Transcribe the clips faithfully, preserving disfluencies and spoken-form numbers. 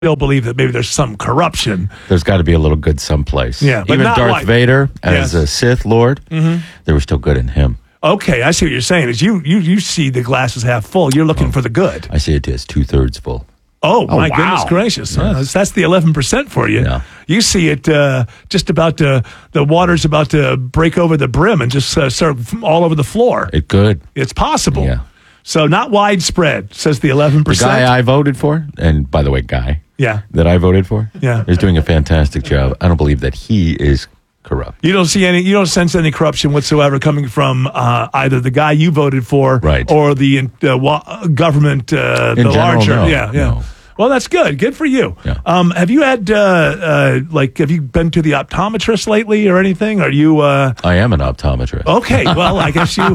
still believe that maybe there's some corruption. There's got to be a little good someplace. Yeah, but even not Darth like, Vader as yes. a Sith Lord, mm-hmm. there was still good in him. Okay, I see what you're saying. Is you you you see the glass is half full. You're looking oh, for the good. I see it as two thirds full. Oh, oh my wow. goodness gracious! Yes. Huh? That's, that's the eleven percent for you. Yeah. You see it uh, just about to, the water's about to break over the brim and just uh, start all over the floor. It could. It's possible. Yeah. So not widespread, says the eleven percent. The guy I voted for, and by the way, guy yeah. that I voted for yeah. is doing a fantastic job. I don't believe that he is corrupt. You don't see any, you don't sense any corruption whatsoever coming from uh, either the guy you voted for right. or the uh, wa- government, uh, In the general, larger. no, yeah, yeah. no. Well, that's good. Good for you. Yeah. Um, have you had, uh, uh, like, have you been to the optometrist lately or anything? Are you? Uh... I am an optometrist. Okay. Well, I guess you.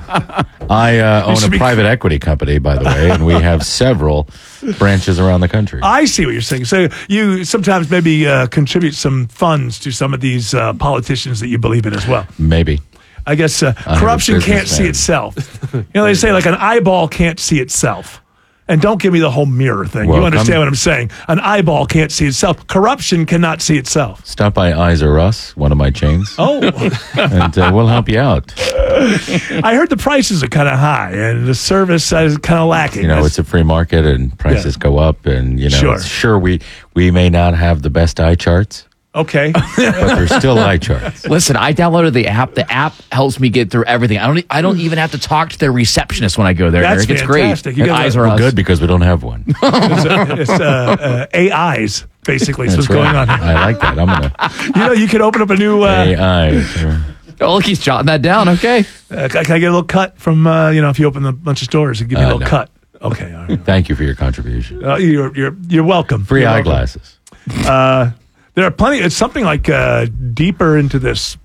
I uh, own a be... private equity company, by the way, and we have several branches around the country. I see what you're saying. So you sometimes maybe uh, contribute some funds to some of these uh, politicians that you believe in as well. Maybe. I guess uh, corruption can't see itself. You know, they say like an eyeball can't see itself. And don't give me the whole mirror thing. Well, you understand come, what I'm saying? An eyeball can't see itself. Corruption cannot see itself. Stop by Eyes R Us, one of my chains. Oh. and uh, we'll help you out. I heard the prices are kind of high and the service is kind of lacking. You know, That's, it's a free market and prices yeah. go up. And, you know, sure, sure we, we may not have the best eye charts. Okay. But there's still eye charts. Listen, I downloaded the app. The app helps me get through everything. I don't. I don't even have to talk to their receptionist when I go there. That's Eric. It's fantastic. great. You Eyes a, are well, good because we don't have one. it's a, it's uh, uh, A Is basically. So what's right. going on here. I like that. I'm gonna. You know, you could open up a new uh, A I. Oh, look, he's jotting that down. Okay. Uh, can I get a little cut from uh, you know if you open a bunch of stores and give me a Uh, little no. cut? Okay. All right. Thank you for your contribution. Uh, you're you're you're welcome. Free you're welcome. eyeglasses. Uh, there are plenty. It's something like uh, deeper into this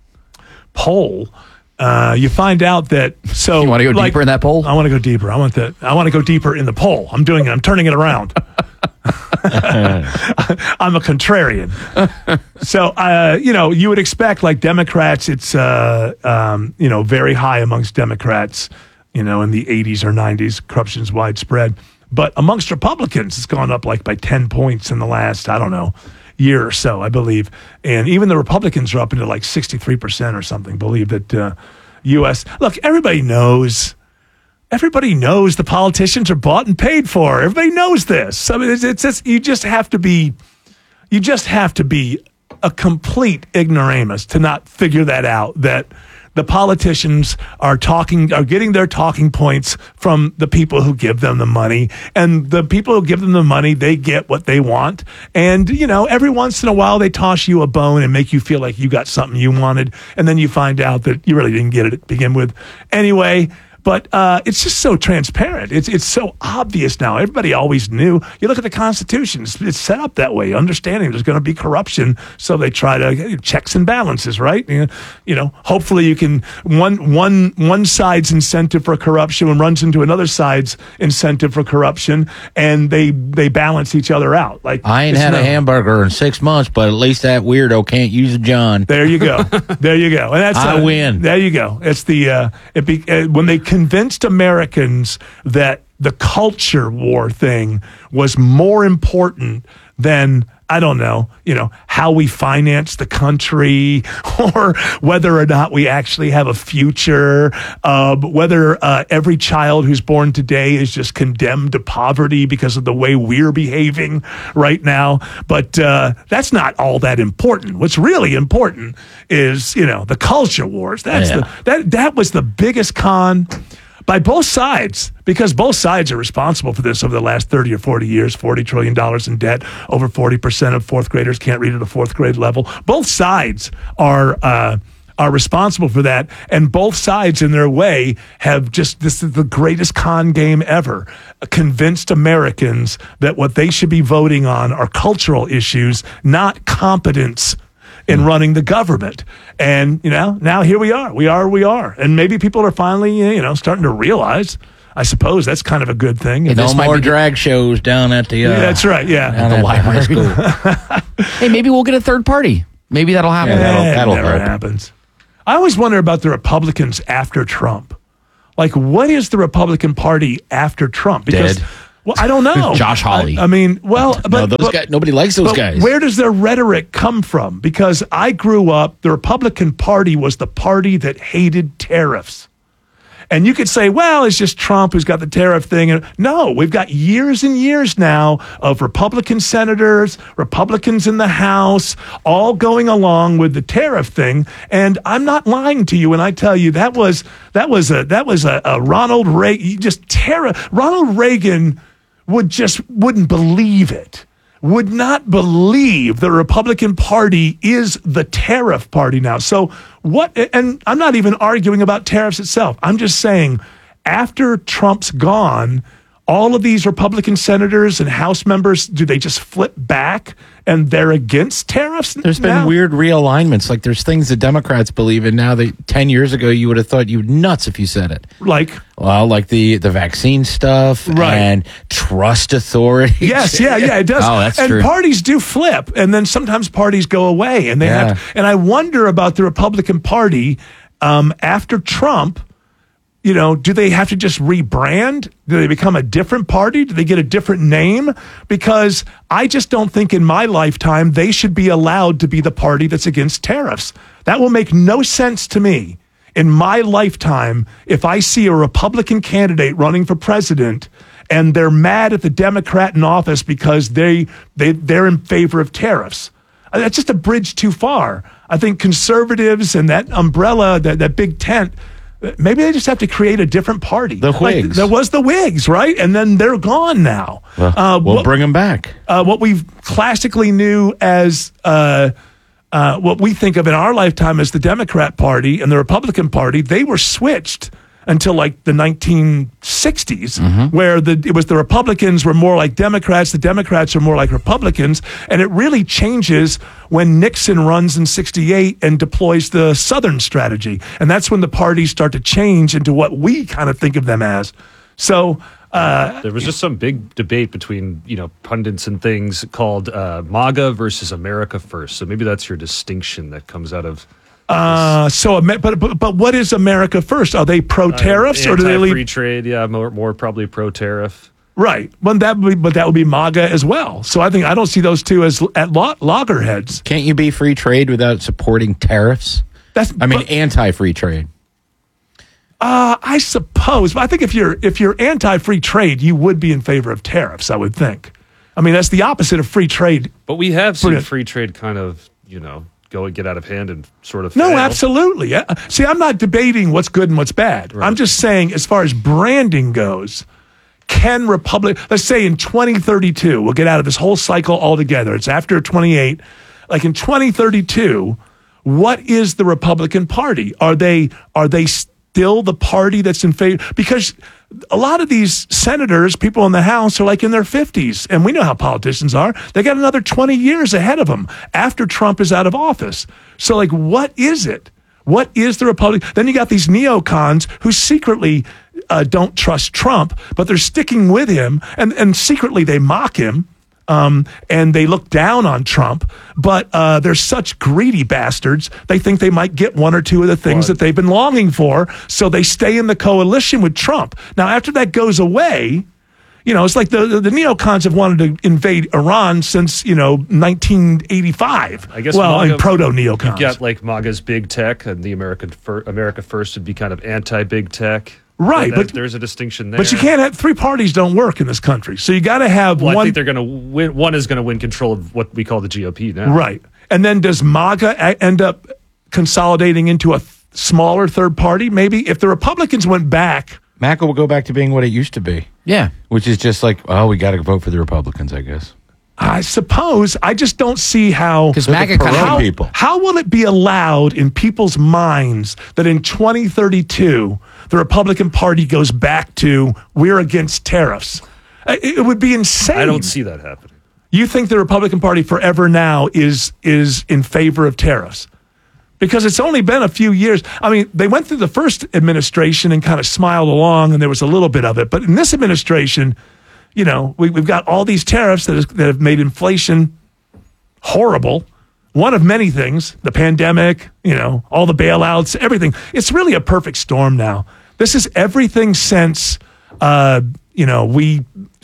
poll. Uh, you find out that so You want to go like, deeper in that poll? I want to go deeper. I want that. I want to go deeper in the poll. I'm doing it. I'm turning it around. I'm a contrarian. So, uh, you know, you would expect like Democrats, it's, uh, um, you know, very high amongst Democrats, you know, in the eighties or nineties, corruption's widespread. But amongst Republicans, it's gone up like by ten points in the last, I don't know, year or so, I believe. And even the Republicans are up into like sixty-three percent or something, believe that uh, U S Look, everybody knows. Everybody knows the politicians are bought and paid for. Everybody knows this. I mean, it's, it's just, you just have to be, you just have to be a complete ignoramus to not figure that out, that the politicians are talking, are getting their talking points from the people who give them the money, and the people who give them the money, they get what they want. And, you know, every once in a while they toss you a bone and make you feel like you got something you wanted. And then you find out that you really didn't get it to begin with. Anyway, But uh, it's just so transparent. It's it's so obvious now. Everybody always knew. You look at the Constitution; it's, it's set up that way, understanding there's going to be corruption, so they try to checks and balances, right? You know, you know, hopefully you can one one one side's incentive for corruption runs into another side's incentive for corruption, and they they balance each other out. Like I ain't had no, a hamburger in six months, but at least that weirdo can't use a John. There you go. There you go. And that's I uh, win. There you go. It's the uh, it be, uh, when they convinced Americans that the culture war thing was more important than, I don't know, you know, how we finance the country or whether or not we actually have a future, uh, whether uh, every child who's born today is just condemned to poverty because of the way we're behaving right now. But uh, that's not all that important. What's really important is, you know, the culture wars. That's yeah. the that that was the biggest con by both sides, because both sides are responsible for this over the last thirty or forty years, forty trillion dollars in debt, over forty percent of fourth graders can't read at a fourth grade level. Both sides are uh, are responsible for that, and both sides in their way have just, this is the greatest con game ever, convinced Americans that what they should be voting on are cultural issues, not competence in running the government. And, you know, now here we are. We are, we are. And maybe people are finally, you know, starting to realize, I suppose that's kind of a good thing. No this might more be- drag shows down at the uh, Yeah, that's right, yeah. down At the at high library. school. Hey, maybe we'll get a third party. Maybe that'll happen. Yeah, that'll- Eh, that'll it never help. happens. I always wonder about the Republicans after Trump. Like, what is the Republican Party after Trump? Because, Dead. Well, I don't know. Josh Hawley. I, I mean, well, but no, those but, guys, nobody likes those but guys. where does their rhetoric come from? Because I grew up, the Republican Party was the party that hated tariffs. And you could say, well, it's just Trump who's got the tariff thing. And no, we've got years and years now of Republican senators, Republicans in the House, all going along with the tariff thing. And I'm not lying to you when I tell you that was that was a that was a, a Ronald Reagan, just terror. Ronald Reagan would just wouldn't believe it. Would not believe the Republican Party is the tariff party now. So what, and I'm not even arguing about tariffs itself. I'm just saying after Trump's gone, all of these Republican senators and House members, do they just flip back and they're against tariffs? There's been now? weird realignments. Like there's things the Democrats believe in now that ten years ago you would have thought you were nuts if you said it. Like, Well, like the, the vaccine stuff Right. and trust authority. yes, yeah, yeah, it does. Oh, that's and true. parties do flip, and then sometimes parties go away, and they Yeah. have. And I wonder about the Republican Party um, after Trump. You know, do they have to just rebrand? Do they become a different party? Do they get a different name? Because I just don't think in my lifetime they should be allowed to be the party that's against tariffs. That will make no sense to me in my lifetime if I see a Republican candidate running for president and they're mad at the Democrat in office because they, they, they're in favor of tariffs. Uh, That's just a bridge too far. I think conservatives and that umbrella, that, that big tent, maybe they just have to create a different party. The Like, Whigs. there was the Whigs, right? And then they're gone now. Well, uh, we'll what, bring them back. uh, what we classically knew as uh, uh, what we think of in our lifetime as the Democrat Party and the Republican Party, they were switched until like the nineteen sixties, where the it was the Republicans were more like Democrats, the Democrats are more like Republicans, and it really changes when Nixon runs in sixty-eight and deploys the Southern strategy, and that's when the parties start to change into what we kind of think of them as. So. Uh, There was just some big debate between, you know, pundits and things called uh, MAGA versus America First. So maybe that's your distinction that comes out of Uh, so, Amer- but, but but what is America First? Are they pro tariffs or do they anti-free leave? trade. Yeah, more, more probably pro-tariff. Right. Well, that would be, but that would be MAGA as well. So I think I don't see those two as at lo- loggerheads. Can't you be free trade without supporting tariffs? That's I mean, but, anti-free trade. uh, I suppose. But I think if you're if you're anti-free trade, you would be in favor of tariffs. I would think. I mean, that's the opposite of free trade. But we have seen Brilliant. free trade kind of, you know, go and get out of hand and sort of No, fail. absolutely. Uh, See, I'm not debating what's good and what's bad. I'm just saying, as far as branding goes, can Republic, let's say in twenty thirty-two, we'll get out of this whole cycle altogether. It's after twenty-eight. Like in twenty thirty-two, what is the Republican Party? Are they are they still the party that's in favor? Because a lot of these senators, people in the House, are like in their fifties, and we know how politicians are. They got another twenty years ahead of them after Trump is out of office. So, like, what is it? What is the Republican? Then you got these neocons who secretly uh, don't trust Trump, but they're sticking with him, and, and secretly they mock him. Um, and they look down on Trump, but uh, they're such greedy bastards. They think they might get one or two of the things that they've been longing for, so they stay in the coalition with Trump. Now, after that goes away, you know, it's like the, the, the neocons have wanted to invade Iran since, you know, nineteen eighty-five. I guess well, MAGA- and proto-neocons. You've got like MAGA's big tech, and the American fir- America First would be kind of anti-big tech. Right, So but- that- there's a distinction there. But you can't have three parties don't work in this country. So you got to have Well, I one. think they're going to win. One is going to win control of what we call the G O P now. Right. And then does MAGA a- end up consolidating into a th- smaller third party? Maybe if the Republicans went back. MAGA will go back to being what it used to be, Yeah. which is just like, oh, we got to vote for the Republicans, I guess. I suppose I just don't see how. Because They're the MAGA kind Perot of How, people. how will it be allowed in people's minds that in twenty thirty-two the Republican Party goes back to we're against tariffs? It, it would be insane. I don't see that happening. You think the Republican Party forever now is is in favor of tariffs? Because it's only been a few years. I mean, they went through the first administration and kind of smiled along, and there was a little bit of it. But in this administration, you know, we, we've got all these tariffs that, is, that have made inflation horrible. One of many things, the pandemic, you know, all the bailouts, everything. It's really a perfect storm now. This is everything since, uh, you know, we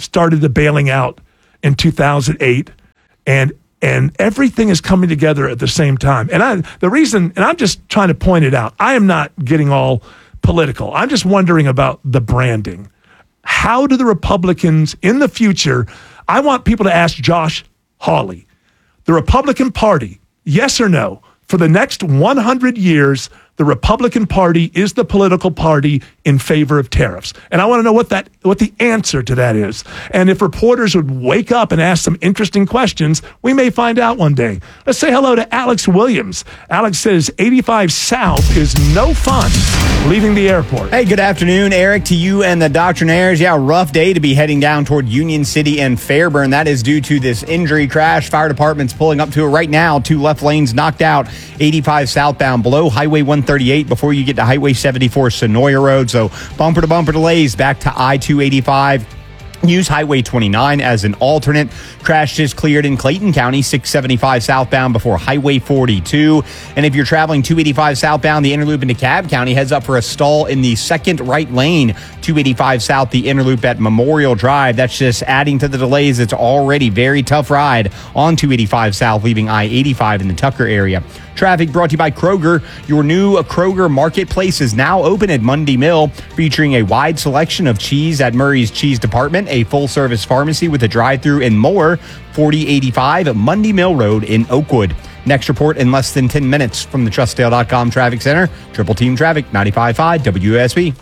started the bailing out in two thousand eight, and and everything is coming together at the same time. And I, the reason, and I'm just trying to point it out, I am not getting all political. I'm just wondering about the branding. How do the Republicans in the future, I want people to ask Josh Hawley, the Republican Party, yes or no, for the next one hundred years, the Republican Party is the political party in favor of tariffs. And I want to know what that what the answer to that is. And if reporters would wake up and ask some interesting questions, we may find out one day. Let's say hello to Alex Williams. Alex says eighty-five South is no fun leaving the airport. Hey, good afternoon, Eric, to you and the Doctrinaires. Yeah, rough day to be heading down toward Union City and Fairburn. That is due to this injury crash. Fire department's pulling up to it right now. Two left lanes knocked out. eighty-five southbound below Highway one thirty-eight before you get to Highway seventy-four Sonoya Road. So bumper to bumper delays back to I two eighty-five. Use Highway twenty-nine as an alternate. Crash just cleared in Clayton County, six seventy-five southbound before Highway forty-two. And if you're traveling two eighty-five southbound, the Interloop into DeKalb County heads up for a stall in the second right lane. two eighty-five south, the Interloop at Memorial Drive. That's just adding to the delays. It's already very tough ride on two eighty-five south, leaving I eighty-five in the Tucker area. Traffic brought to you by Kroger. Your new Kroger Marketplace is now open at Mundy Mill, featuring a wide selection of cheese at Murray's Cheese Department, a full-service pharmacy with a drive-thru, and more. forty eighty-five Mundy Mill Road in Oakwood. Next report in less than ten minutes from the Trustdale dot com Traffic Center. Triple Team Traffic, ninety-five point five W S B.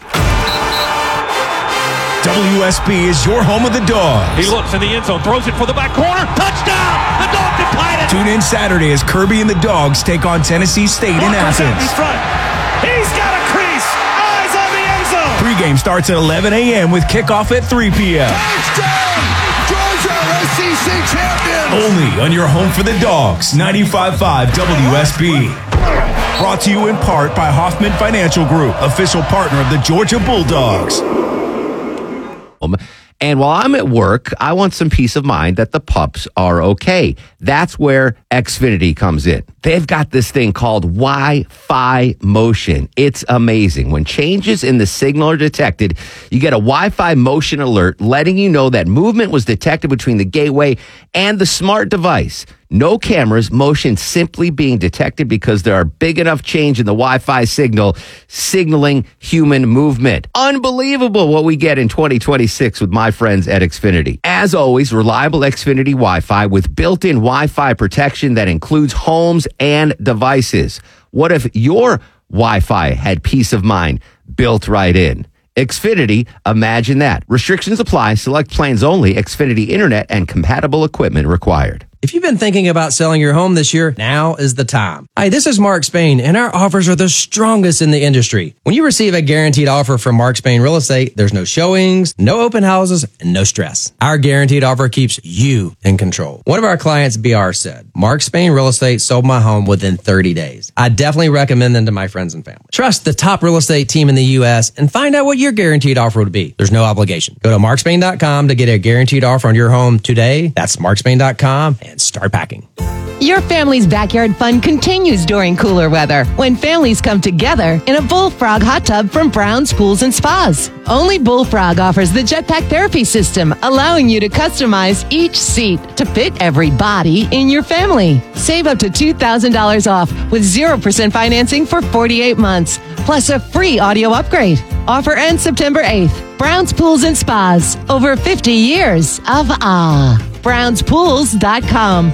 W S B is your home of the Dogs. He looks in the end zone, throws it for the back corner. Touchdown! The Dogs have tied it! Tune in Saturday as Kirby and the Dogs take on Tennessee State in Athens. In front. He's got a crease. Eyes on the end zone. Pregame starts at eleven a.m. with kickoff at three p.m. Touchdown! Georgia S E C champions! Only on your home for the Dogs, ninety-five point five W S B. Brought to you in part by Hoffman Financial Group, official partner of the Georgia Bulldogs. And while I'm at work, I want some peace of mind that the pups are okay. That's where Xfinity comes in. They've got this thing called Wi-Fi motion. It's amazing. When changes in the signal are detected, you get a Wi-Fi motion alert letting you know that movement was detected between the gateway and the smart device. No cameras, motion simply being detected because there are big enough change in the Wi-Fi signal signaling human movement. Unbelievable what we get in twenty twenty-six with my friends at Xfinity. As always, reliable Xfinity Wi-Fi with built-in Wi-Fi protection that includes homes and devices. What if your Wi-Fi had peace of mind built right in? Xfinity, imagine that. Restrictions apply. Select plans only. Xfinity Internet and compatible equipment required. If you've been thinking about selling your home this year, now is the time. Hi, this is Mark Spain, and our offers are the strongest in the industry. When you receive a guaranteed offer from Mark Spain Real Estate, there's no showings, no open houses, and no stress. Our guaranteed offer keeps you in control. One of our clients, B R, said, Mark Spain Real Estate sold my home within thirty days. I definitely recommend them to my friends and family. Trust the top real estate team in the U S and find out what your guaranteed offer would be. There's no obligation. Go to mark spain dot com to get a guaranteed offer on your home today. That's mark spain dot com. And start packing. Your family's backyard fun continues during cooler weather when families come together in a Bullfrog hot tub from Brown's Pools and Spas. Only Bullfrog offers the Jetpack Therapy System, allowing you to customize each seat to fit every body in your family. Save up to two thousand dollars off with zero percent financing for forty-eight months, plus a free audio upgrade. Offer ends September eighth. Brown's Pools and Spas. Over fifty years of ah. browns pools dot com.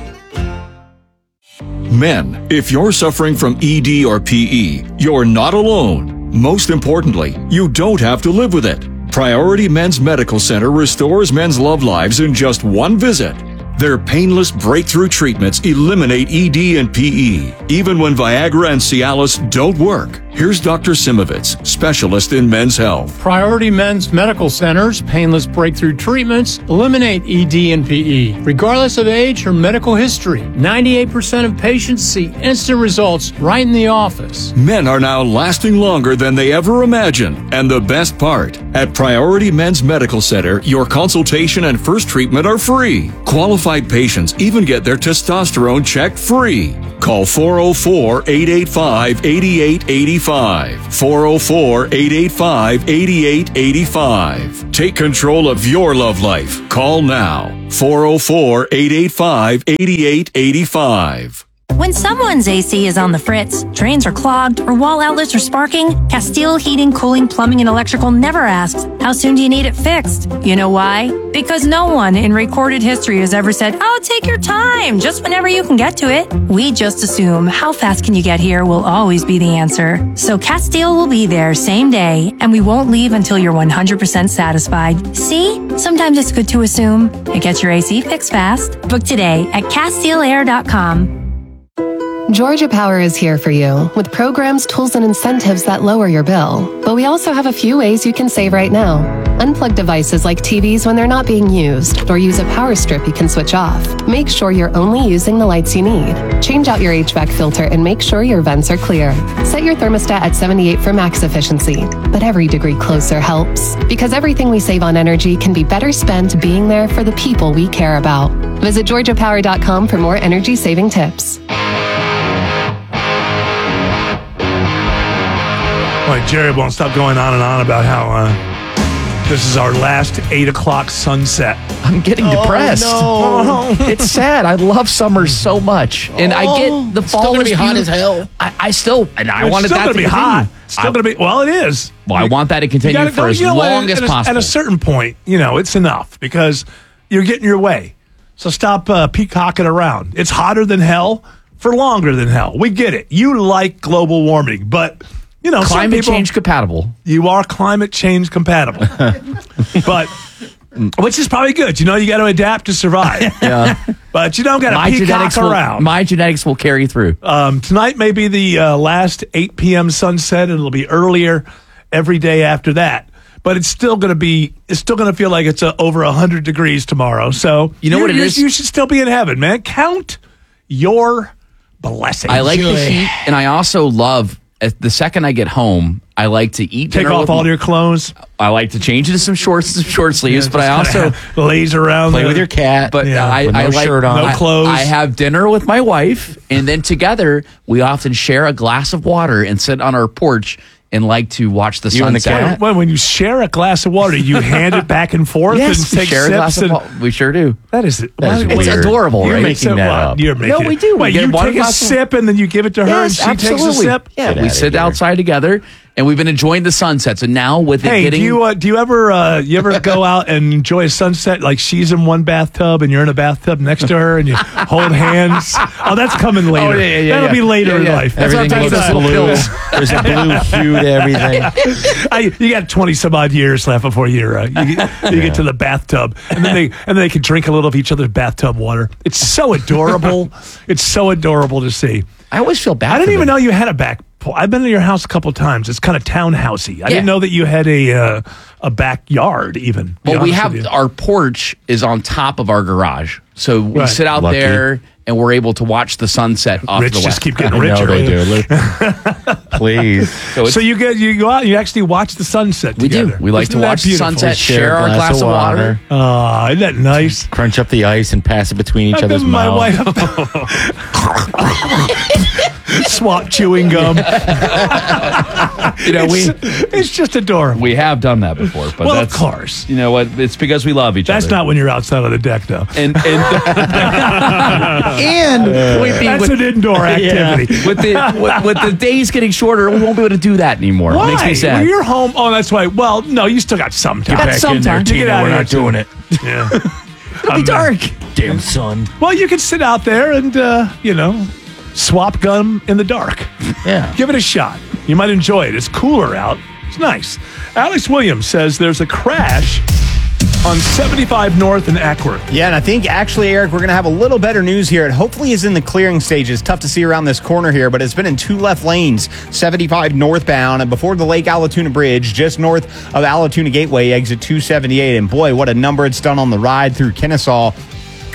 Men, if you're suffering from E D or P E, you're not alone. Most importantly, you don't have to live with it. Priority Men's Medical Center restores men's love lives in just one visit. Their painless breakthrough treatments eliminate E D and P E, even when Viagra and Cialis don't work. Here's Doctor Simovitz, specialist in men's health. Priority Men's Medical Center's painless breakthrough treatments eliminate E D and P E, regardless of age or medical history. ninety-eight percent of patients see instant results right in the office. Men are now lasting longer than they ever imagined. And the best part, at Priority Men's Medical Center, your consultation and first treatment are free. Qualified patients even get their testosterone checked free. Call four oh four, eight eight five, eight eight eight five. four oh four, eight eight five, eight eight eight five. Take control of your love life. Call now. four oh four, eight eight five, eight eight eight five. When someone's A C is on the fritz, drains are clogged, or wall outlets are sparking, Castile Heating, Cooling, Plumbing, and Electrical never asks, how soon do you need it fixed? You know why? Because no one in recorded history has ever said, oh, take your time, just whenever you can get to it. We just assume how fast can you get here will always be the answer. So Castile will be there same day, and we won't leave until you're one hundred percent satisfied. See? Sometimes it's good to assume. It gets your A C fixed fast. Book today at Castile Air dot com. Georgia Power is here for you with programs, tools, and incentives that lower your bill. But we also have a few ways you can save right now. Unplug devices like T Vs when they're not being used, or use a power strip you can switch off. Make sure you're only using the lights you need. Change out your H V A C filter and make sure your vents are clear. Set your thermostat at seventy-eight for max efficiency. But every degree closer helps, because everything we save on energy can be better spent being there for the people we care about. Visit Georgia Power dot com for more energy saving tips. Boy, Jerry won't stop going on and on about how uh, this is our last eight o'clock sunset. I'm getting Oh, depressed. no. Oh, it's sad. I love summer so much, and I get the It's fall still gonna is be hot beautiful. as hell. I, I still, and I It's wanted still that gonna to be continue. hot. It's still I, going to be, well, it is. well, I want that to You continue gotta for go- as you know what, long as at a- possible. At a certain point, you know, it's enough because you're getting your way. So stop uh, peacocking around. It's hotter than hell for longer than hell. We get it. You like global warming, but, you know, some Climate people- change compatible. You are climate change compatible. But, which is probably good. You know, you got to adapt to survive. Yeah. But you don't got My to peacock genetics will, around. my genetics will carry through. Um, tonight may be the uh, last eight p.m. sunset. It'll be earlier every day after that. But it's still going to be, it's still going to feel like it's uh, over one hundred degrees tomorrow. So, You know what it you're- is? You should still be in heaven, man. Count your blessings. I like the heat, and I also love, at the second I get home, I like to eat Take dinner off with all my- your clothes. I like to change into some shorts and some short sleeves, Yeah, but I just also kinda laze around. Play the- with your cat. But Yeah, I, with no I like shirt on. No I- clothes. I have dinner with my wife, and then together we often share a glass of water and sit on our porch and like to watch the You and the sunset. cat? When, when you share a glass of water, you hand it back and forth Yes, and we take share a sips. glass of and, water. We sure do. That is, That is why- It's weird. adorable, You're right? making So that what? up. You're making No, we it- do. We Wait, get you one take a glass of- sip and then you give it to her Yes, and she absolutely. takes a sip? Yeah, Get we outta sit here. outside together, and we've been enjoying the sunset. So now with it Hey, getting, do you uh, do you ever uh, you ever go out and enjoy a sunset like she's in one bathtub and you're in a bathtub next to her and you hold hands? Oh, that's coming later. Oh, yeah, yeah, yeah, That'll yeah. be later Yeah, in yeah. life. That's Everything sometimes looks those little blue. pills. There's a blue hue to everything. I, you got twenty some odd years left before you're uh, you, get, you get to the bathtub, and then they and then they can drink a little of each other's bathtub water. It's so adorable. It's so adorable to see. I always feel bad. I didn't for even them. know you had a back. pool. I've been to your house a couple times. It's kind of townhousey. I Yeah. didn't know that you had a uh, a backyard even. to be Well, we honest have with you. our porch is on top of our garage, so we Right. sit out Lucky. there and we're able to watch the sunset off Rich to the just west. keep getting I know richer. they do. Look. Please. So it's- So you get you go out and you actually watch the sunset we together. do. We like Isn't to that watch the beautiful? sunset, share our glass of water. Oh, isn't that nice? Crunch up the ice and pass it between each I've other's given my mouths. wife swap chewing gum. You know, we it's, it's just adorable. we have done that before, but Well, of that's, course. you know what? It's because we love each That's other. not when you're outside on the deck, though. and and and point being, That's with, an indoor activity. with the with, with the days getting shorter, we won't be able to do that anymore. Why? It makes me sad. When you're home, oh, that's right. Well, no, you still got some time. Got some time. You get out We're of not here, doing too. it. Yeah. It'll be dark. Damn son. Well, you can sit out there and, uh, you know, swap gum in the dark. Yeah. Give it a shot. You might enjoy it. It's cooler out. It's nice. Alex Williams says there's a crash on seventy-five North in Ackworth. Yeah, and I think actually, Eric, we're going to have a little better news here. It hopefully is in the clearing stages. Tough to see around this corner here, but it's been in two left lanes, seventy-five northbound, and before the Lake Allatoona Bridge, just north of Allatoona Gateway, exit two seventy-eight. And boy, what a number it's done on the ride through Kennesaw.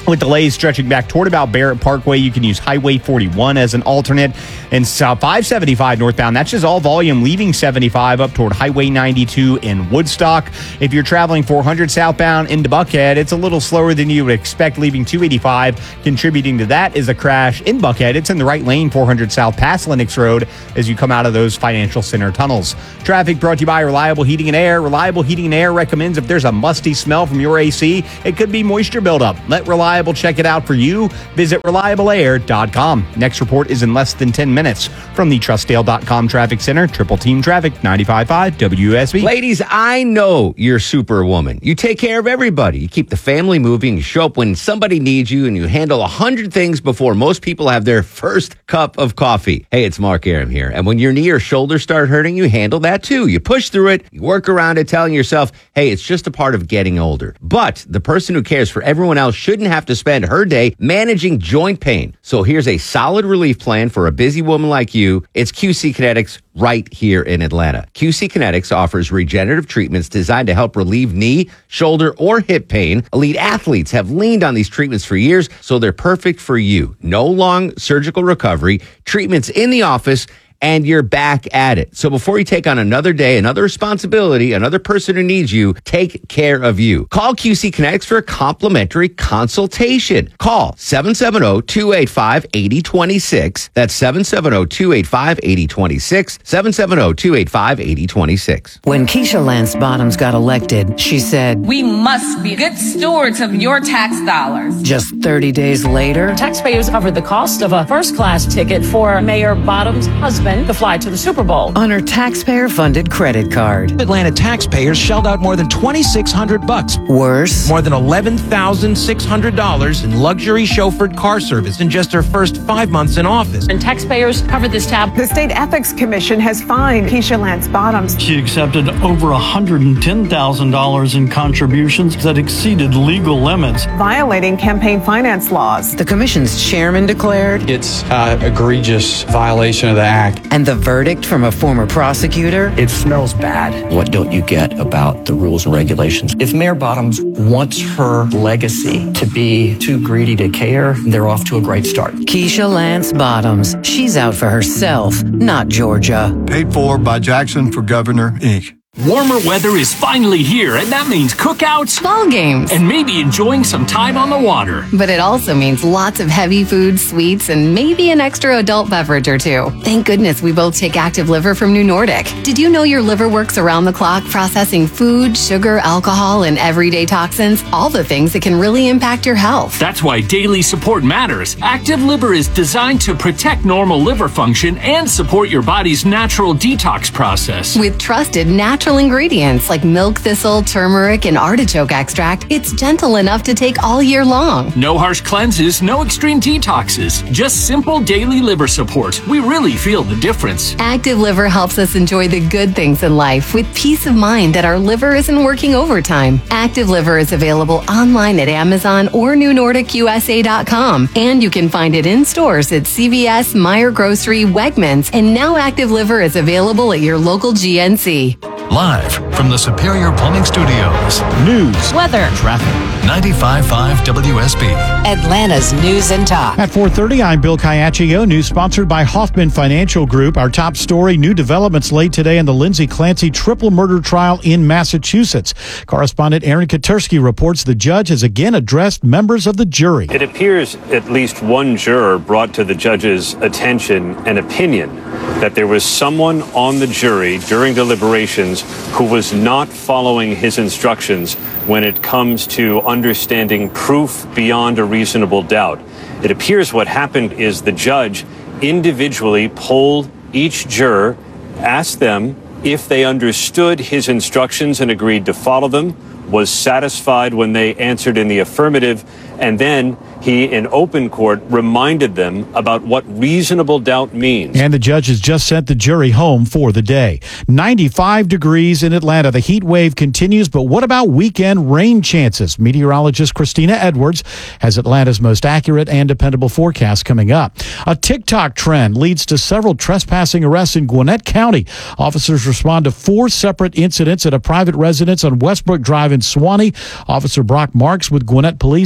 With delays stretching back toward about Barrett Parkway, you can use Highway forty-one as an alternate. And five seventy-five northbound, that's just all volume leaving seventy-five up toward Highway ninety-two in Woodstock. If you're traveling four hundred southbound into Buckhead, it's a little slower than you would expect, leaving two eighty-five. Contributing to that is a crash in Buckhead. It's in the right lane, four hundred south past Lennox Road as you come out of those Financial Center tunnels. Traffic brought to you by Reliable Heating and Air. Reliable Heating and Air recommends if there's a musty smell from your A C, it could be moisture buildup. Let Reliable check it out for you. Visit reliable air dot com. Next report is in less than ten minutes. From the Trustdale dot com Traffic Center, Triple Team Traffic, ninety-five point five W S B. Ladies, I know you're superwoman. You take care of everybody. You keep the family moving. You show up when somebody needs you, and you handle a hundred things before most people have their first cup of coffee. Hey, it's Mark Aram here. And when your knee or shoulder start hurting, you handle that too. You push through it. You work around it, telling yourself, hey, it's just a part of getting older. But the person who cares for everyone else shouldn't have to spend her day managing joint pain. So here's a solid relief plan for a busy woman like you. It's Q C Kinetics right here in Atlanta. Q C Kinetics offers regenerative treatments designed to help relieve knee, shoulder, or hip pain. Elite athletes have leaned on these treatments for years, so they're perfect for you. No long surgical recovery, treatments in the office, and you're back at it. So before you take on another day, another responsibility, another person who needs you, take care of you. Call Q C Kinetics for a complimentary consultation. Call seven seven zero, two eight five, eight zero two six. That's seven seven zero, two eight five, eight zero two six. seven seven zero, two eight five, eight zero two six. When Keisha Lance Bottoms got elected, she said, "We must be good stewards of your tax dollars." Just thirty days later, taxpayers covered the cost of a first-class ticket for Mayor Bottoms' husband to fly to the Super Bowl on her taxpayer-funded credit card. Atlanta taxpayers shelled out more than twenty-six hundred bucks. Worse, more than eleven thousand six hundred dollars in luxury chauffeured car service in just her first five months in office. And taxpayers covered this tab. The State Ethics Commission has fined Keisha Lance Bottoms. She accepted over one hundred ten thousand dollars in contributions that exceeded legal limits, violating campaign finance laws. The commission's chairman declared it's an egregious violation of the act. And the verdict from a former prosecutor? It smells bad. What don't you get about the rules and regulations? If Mayor Bottoms wants her legacy to be too greedy to care, they're off to a great start. Keisha Lance Bottoms. She's out for herself, not Georgia. Paid for by Jackson for Governor, Incorporated. Warmer weather is finally here, and that means cookouts, ball games, and maybe enjoying some time on the water. But it also means lots of heavy food, sweets, and maybe an extra adult beverage or two. Thank goodness we both take Active Liver from New Nordic. Did you know your liver works around the clock processing food, sugar, alcohol, and everyday toxins? All the things that can really impact your health. That's why daily support matters. Active Liver is designed to protect normal liver function and support your body's natural detox process. With trusted natural Natural ingredients like milk thistle, turmeric, and artichoke extract, it's gentle enough to take all year long. No harsh cleanses, no extreme detoxes, just simple daily liver support. We really feel the difference. Active Liver helps us enjoy the good things in life with peace of mind that our liver isn't working overtime. Active Liver is available online at Amazon or new nordic U S A dot com, and you can find it in stores at C V S, Meijer Grocery, Wegmans, and now Active Liver is available at your local G N C. Live from the Superior Plumbing Studios. News, weather, traffic. ninety-five point five W S B. Atlanta's News and Talk. At four thirty, I'm Bill Caiaccio. News sponsored by Hoffman Financial Group. Our top story, new developments late today in the Lindsay Clancy triple murder trial in Massachusetts. Correspondent Aaron Katersky reports the judge has again addressed members of the jury. It appears at least one juror brought to the judge's attention an opinion that there was someone on the jury during deliberations who was not following his instructions when it comes to understanding proof beyond a reasonable doubt. It appears what happened is the judge individually polled each juror, asked them if they understood his instructions and agreed to follow them, was satisfied when they answered in the affirmative, and then he, in open court, reminded them about what reasonable doubt means. And the judge has just sent the jury home for the day. ninety-five degrees in Atlanta. The heat wave continues, but what about weekend rain chances? Meteorologist Christina Edwards has Atlanta's most accurate and dependable forecast coming up. A TikTok trend leads to several trespassing arrests in Gwinnett County. Officers respond to four separate incidents at a private residence on Westbrook Drive in Suwanee. Officer Brock Marks with Gwinnett Police says most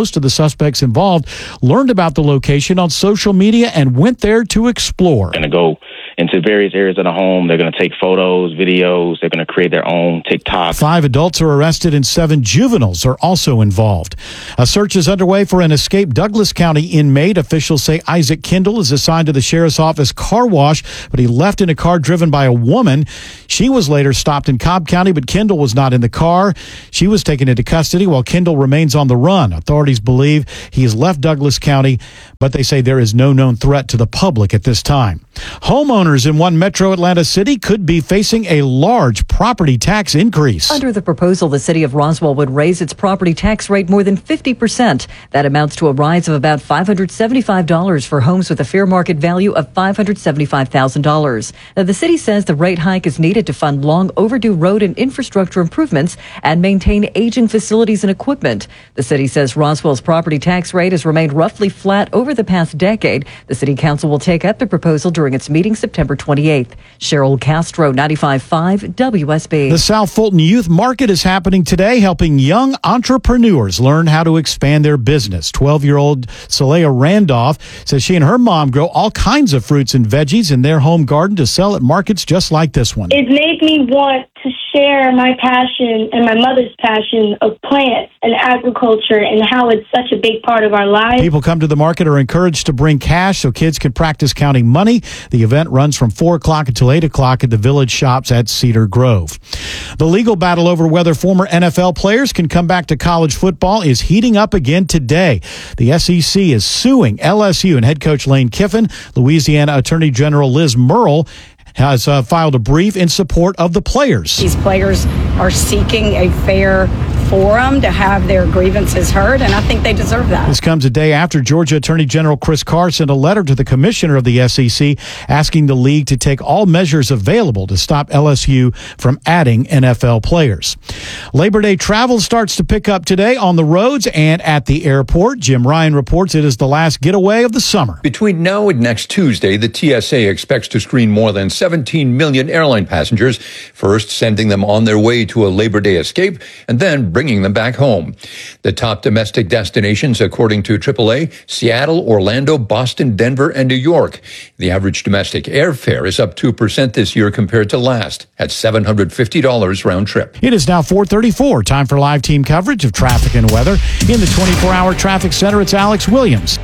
most of the suspects involved learned about the location on social media and went there to explore. Going to go into various areas of the home. They're going to take photos, videos. They're going to create their own TikTok. Five adults are arrested and seven juveniles are also involved. A search is underway for an escaped Douglas County inmate. Officials say Isaac Kendall is assigned to the sheriff's office car wash, but he left in a car driven by a woman. She was later stopped in Cobb County, but Kendall was not in the car. She was taken into custody while Kendall remains on the run. Authorities believe he has left Douglas County, but they say there is no known threat to the public at this time. Homeowners in one metro Atlanta city could be facing a large property tax increase. Under the proposal, the city of Roswell would raise its property tax rate more than fifty percent. That amounts to a rise of about five hundred seventy-five dollars for homes with a fair market value of five hundred seventy-five thousand dollars. Now, the city says the rate hike is needed to fund long overdue road and infrastructure improvements and maintain aging facilities and equipment. The city says Roswell's property tax rate has remained roughly flat over the past decade. The city council will take up the proposal during its meeting September twenty-eighth. Cheryl Castro, ninety-five point five W S B. The South Fulton Youth Market is happening today, helping young entrepreneurs learn how to expand their business. twelve-year-old Saleha Randolph says she and her mom grow all kinds of fruits and veggies in their home garden to sell at markets just like this one. It made me want to share my passion and my mother's passion of plants and agriculture and how it's such a big part of our lives. People come to the market are encouraged to bring cash so kids can practice counting money. The event runs from four o'clock until eight o'clock at the Village Shops at Cedar Grove. The legal battle over whether former N F L players can come back to college football is heating up again today. The S E C is suing L S U and head coach Lane Kiffin. Louisiana Attorney General Liz Murrill has uh, filed a brief in support of the players. These players are seeking a fair forum to have their grievances heard, and I think they deserve that. This comes a day after Georgia Attorney General Chris Carr sent a letter to the commissioner of the S E C asking the league to take all measures available to stop L S U from adding N F L players. Labor Day travel starts to pick up today on the roads and at the airport. Jim Ryan reports it is the last getaway of the summer. Between now and next Tuesday, the T S A expects to screen more than seventeen million airline passengers, first sending them on their way to a Labor Day escape and then bringing them back home. The top domestic destinations, according to triple A, Seattle, Orlando, Boston, Denver, and New York. The average domestic airfare is up two percent this year compared to last, at seven hundred fifty dollars round trip. It is now four thirty-four. Time for live team coverage of traffic and weather. In the twenty-four hour traffic center, it's Alex Williams.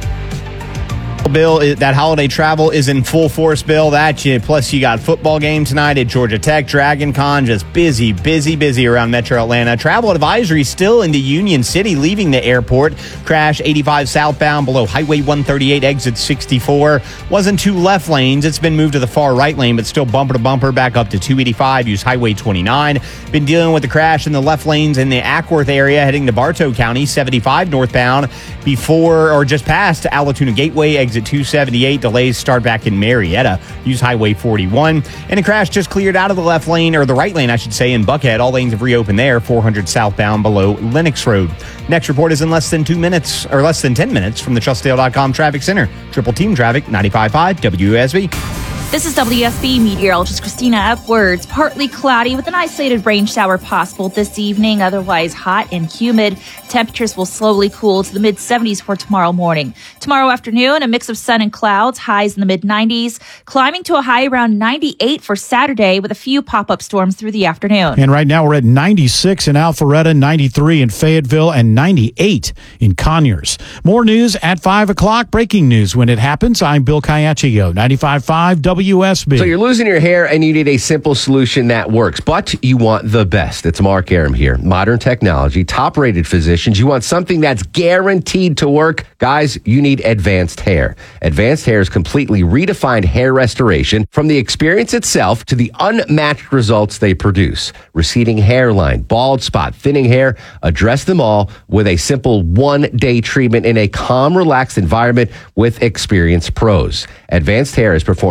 Bill, that holiday travel is in full force, Bill. That you plus you got football game tonight at Georgia Tech, Dragon Con, just busy, busy, busy around Metro Atlanta. Travel advisory still into Union City, leaving the airport. Crash eighty-five southbound below Highway one thirty-eight, exit sixty-four. Wasn't two left lanes. It's been moved to the far right lane, but still bumper to bumper back up to two eighty-five. Use Highway twenty-nine. Been dealing with the crash in the left lanes in the Ackworth area, heading to Bartow County, seventy-five northbound, before or just past Allatoona Gateway, exit two seventy-eight. Delays start back in Marietta. Use Highway forty-one. And a crash just cleared out of the left lane, or the right lane, I should say, in Buckhead. All lanes have reopened there. four hundred southbound below Lennox Road. Next report is in less than two minutes, or less than ten minutes from the Trustdale dot com Traffic Center. Triple Team Traffic, ninety-five point five W S B. This is W S B meteorologist Christina Edwards. Partly cloudy with an isolated rain shower possible this evening, otherwise hot and humid. Temperatures will slowly cool to the mid seventies for tomorrow morning. Tomorrow afternoon, a mix of sun and clouds, highs in the mid nineties, climbing to a high around ninety-eight for Saturday with a few pop-up storms through the afternoon. And right now we're at ninety-six in Alpharetta, ninety-three in Fayetteville, and ninety-eight in Conyers. More news at five o'clock. Breaking news when it happens. I'm Bill Caiaccio, ninety-five point five W S B. So you're losing your hair and you need a simple solution that works, but you want the best. It's Mark Aram here. Modern technology, top-rated physicians. You want something that's guaranteed to work. Guys, you need Advanced Hair. Advanced Hair's completely redefined hair restoration, from the experience itself to the unmatched results they produce. Receding hairline, bald spot, thinning hair, address them all with a simple one-day treatment in a calm, relaxed environment with experienced pros. Advanced Hair has performed tens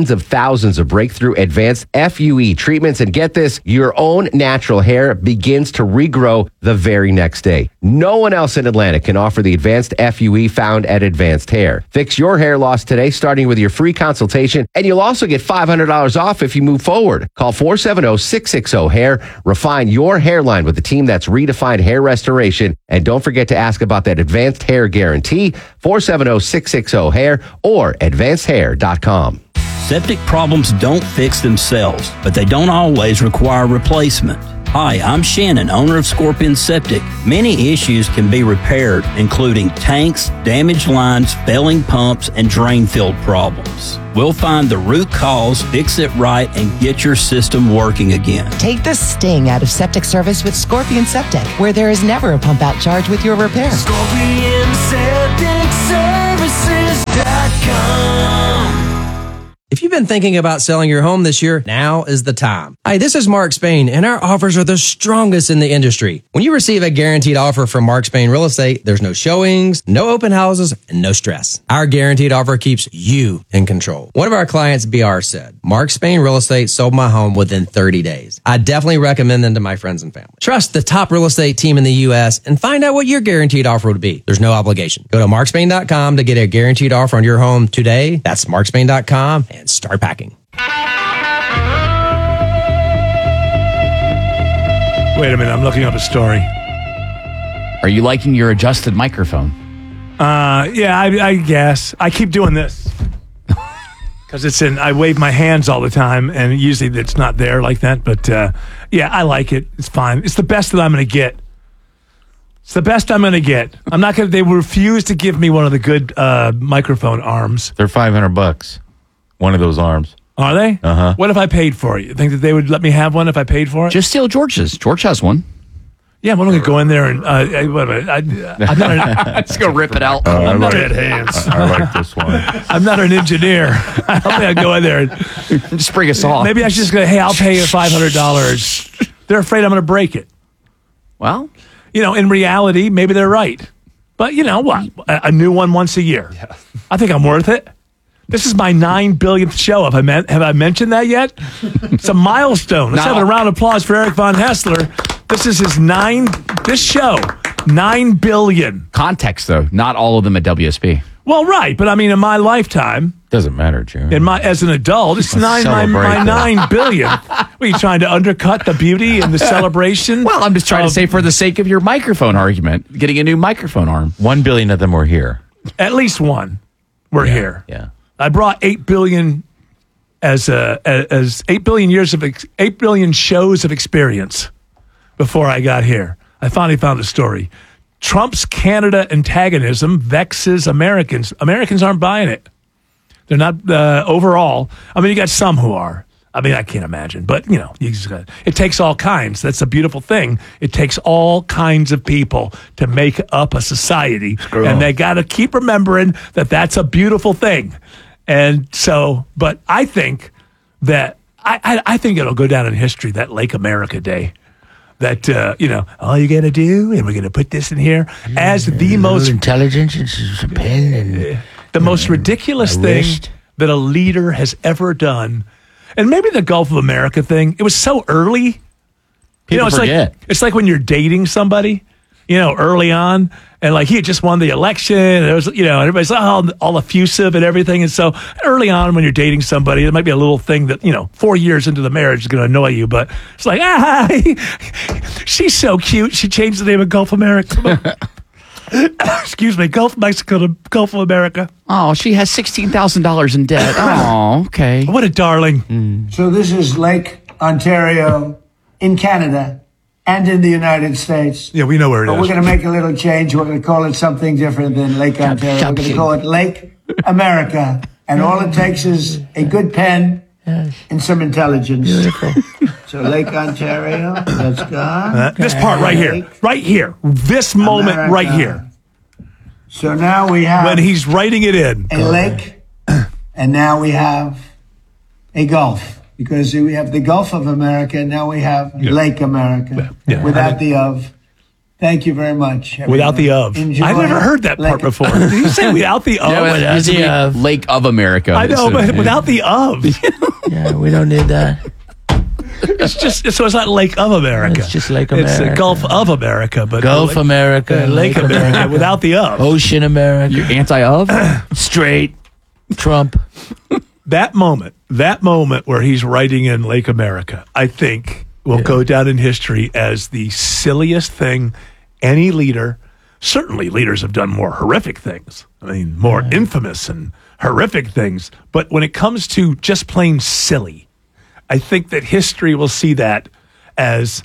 tens of thousands of breakthrough advanced F U E treatments. And get this, your own natural hair begins to regrow the very next day. No one else in Atlanta can offer the advanced F U E found at Advanced Hair. Fix your hair loss today, starting with your free consultation, and you'll also get five hundred dollars off if you move forward. Call four seven zero, six six zero, hair. Refine your hairline with the team that's redefined hair restoration. And don't forget to ask about that advanced hair guarantee, four seven zero, six six zero, hair or advanced hair dot com. Septic problems don't fix themselves, but they don't always require replacement. Hi, I'm Shannon, owner of Scorpion Septic. Many issues can be repaired, including tanks, damaged lines, failing pumps, and drain field problems. We'll find the root cause, fix it right, and get your system working again. Take the sting out of septic service with Scorpion Septic, where there is never a pump out charge with your repair. Scorpion Septic Services dot com. If you've been thinking about selling your home this year, now is the time. Hi, this is Mark Spain, and our offers are the strongest in the industry. When you receive a guaranteed offer from Mark Spain Real Estate, there's no showings, no open houses, and no stress. Our guaranteed offer keeps you in control. One of our clients, B R, said, Mark Spain Real Estate sold my home within thirty days. I definitely recommend them to my friends and family. Trust the top real estate team in the U S and find out what your guaranteed offer would be. There's no obligation. Go to mark spain dot com to get a guaranteed offer on your home today. That's mark spain dot com and start packing. Wait a minute, I'm looking up a story. Are you liking your adjusted microphone? Uh, yeah, I, I guess. I keep doing this. Because it's in, I wave my hands all the time, and usually it's not there like that. But uh, yeah, I like it. It's fine. It's the best that I'm going to get. It's the best I'm going to get. I'm not going to, they refuse to give me one of the good uh, microphone arms. They're five hundred bucks. One of those arms. Are they? Uh-huh. What if I paid for it? You think that they would let me have one if I paid for it? Just steal George's. George has one. Yeah, I'm going to go in there and, uh, I, wait a minute. I, I'm not an, Let's go rip it out. Uh, I'm I not like, at hands. I, I like this one. I'm not an engineer. I don't think I'd go in there and just bring a saw. Maybe I should just go, hey, I'll pay you five hundred dollars. They're afraid I'm going to break it. Well, you know, in reality, maybe they're right. But you know what? A, a new one once a year. Yeah. I think I'm worth it. This is my nine billionth show. Have I, meant, have I mentioned that yet? It's a milestone. Let's no. have a round of applause for Eric Von Haessler. This is his nine, this show, nine billion. Context, though. Not all of them at W S B. Well, right. But I mean, in my lifetime. Doesn't matter, Jerry. In my, as an adult, it's nine, my, my nine billion. Were you trying to undercut the beauty and the celebration? Well, I'm just trying of, to say for the sake of your microphone argument, getting a new microphone arm. One billion of them were here. At least one were yeah, here. Yeah. I brought eight billion as a, as eight billion years of ex, eight billion shows of experience before I got here. I finally found a story. Trump's Canada antagonism vexes Americans. Americans aren't buying it. They're not uh, overall. I mean, you got some who are. I mean, I can't imagine, but you know, you just got, it takes all kinds. That's a beautiful thing. It takes all kinds of people to make up a society, Screw and on. They got to keep remembering that that's a beautiful thing. And so, but I think that I, I, I think it'll go down in history, that Lake America Day. That uh, you know, all you got to do, and we're going to put this in here as the most intelligence. It's a pen and the most ridiculous thing that a leader has ever done. And maybe the Gulf of America thing, it was so early. People you know, it's forget. like it's like when you're dating somebody, you know, early on, and like he had just won the election, and it was, you know, everybody's all, all effusive and everything. And so early on, when you're dating somebody, it might be a little thing that, you know, four years into the marriage is going to annoy you, but it's like, ah, she's so cute. She changed the name of Gulf America. Excuse me, Gulf Mexico to Gulf of America. Oh, she has sixteen thousand dollars in debt. Oh, okay. What a darling. Mm. So this is Lake Ontario in Canada and in the United States. Yeah, we know where it but is. We're going to make a little change. We're going to call it something different than Lake Ontario. We're going to call it Lake America. And all it takes is a good pen and some intelligence. Beautiful. So Lake Ontario, that's gone. Uh, this part right here. Right here. This moment America. Right here. So now we have... When he's writing it in. A lake, and now we have a Gulf. Because we have the Gulf of America, and now we have yeah. Lake America. Yeah. Yeah. Without I mean, the of. Thank you very much. Without the of. Enjoy I've never heard that part Lake- before. Did you say without the of? Yeah, well, it used to be Lake of America. I know, So, but yeah. without the of. Yeah, we don't need that. It's just so it's not Lake of America. It's just Lake It's the America. Gulf of America, but Gulf Lake, America, uh, Lake, Lake America, America. without the of. Ocean America. You're anti-of? Straight. Trump. That moment, that moment where he's writing in Lake America, I think will go down in history as the silliest thing any leader. Certainly, leaders have done more horrific things. I mean, more infamous and horrific things. But when it comes to just plain silly, I think that history will see that as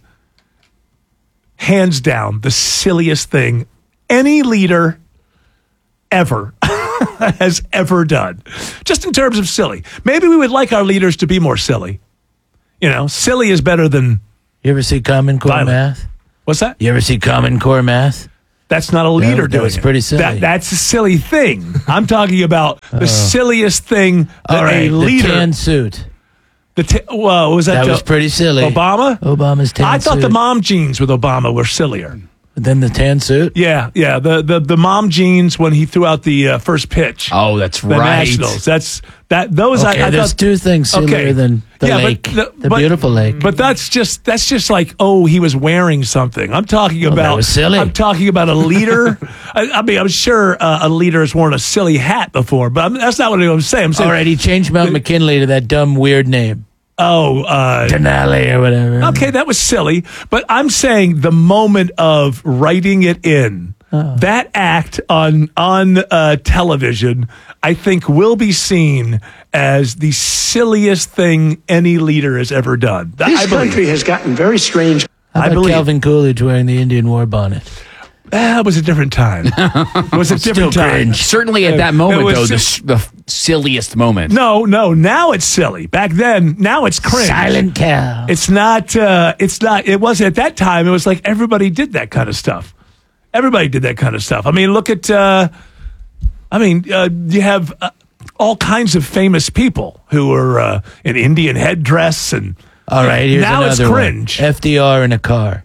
hands down the silliest thing any leader ever has ever done. Just in terms of silly. Maybe we would like our leaders to be more silly. You know, silly is better than. You ever see Common Core violent. math? What's that? You ever see Common Core math? That's not a leader That- that doing was it. pretty silly. That, that's a silly thing. I'm talking about the silliest thing that All right, a leader. the tan suit. The t- well, was that, That the- was pretty silly. Obama? Obama's tan I thought suit. the mom jeans with Obama were sillier. Then the tan suit? Yeah, yeah. The the, the mom jeans when he threw out the uh, first pitch. Oh, that's the right. Nationals. That's that. Those Okay, I, I there's thought, two things sillier than the yeah, lake. But The beautiful lake. But that's just that's just like, oh, he was wearing something. I'm talking Well, that about was silly. I'm talking about a leader. I, I mean, I'm sure uh, a leader has worn a silly hat before, but I'm, that's not what I'm saying. I'm saying All right, he changed Mount McKinley to that dumb, weird name. Oh, uh, Denali or whatever. Okay, that was silly. But I'm saying the moment of writing it in, Oh. that act on on uh, television, I think will be seen as the silliest thing any leader has ever done. That- This I believe. country has gotten very strange. How I about believe. Calvin Coolidge wearing the Indian war bonnet? That was a different time. It was a different Still time. cringe. Certainly at It- that it moment, was though, the, si- s- the f- silliest moment. No, no. Now it's silly. Back then, now it's cringe. Silent Cal. It's not. Uh, it's not. It wasn't at that time. It was like everybody did that kind of stuff. Everybody did that kind of stuff. I mean, look at. Uh, I mean, uh, you have uh, all kinds of famous people who are uh, in Indian headdress and. All right, here's now another it's cringe. one. F D R in a car.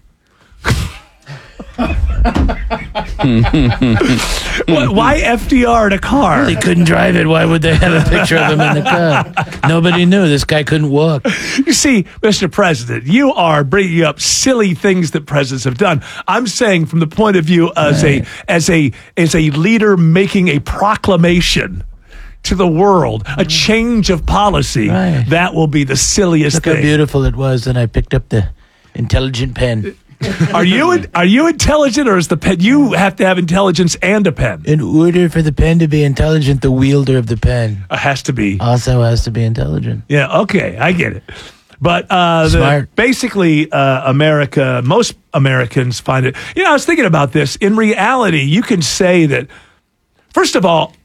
Why, why F D R in a car? They couldn't drive it. Why would they have a picture of him in the car? Nobody knew. This guy couldn't walk. You see, Mister President, you are bringing up silly things that presidents have done. I'm saying from the point of view as Right. a as a as a leader making a proclamation to the world, a change of policy, Right. that will be the silliest Look how thing. beautiful it was, and I picked up the intelligent pen. Are you are you intelligent, or is the pen? You have to have intelligence and a pen. In order for the pen to be intelligent, the wielder of the pen It has to be. also has to be intelligent. Yeah, okay, I get it. But uh, the, Smart. basically, uh, America, most Americans find it. You know, I was thinking about this. In reality, you can say that, first of all,